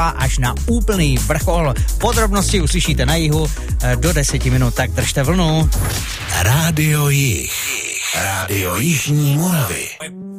až na úplný vrchol. Podrobnosti uslyšíte na jihu do 10 minut, tak držte vlnu. Rádio Jih. Rádio Jižní Moravy.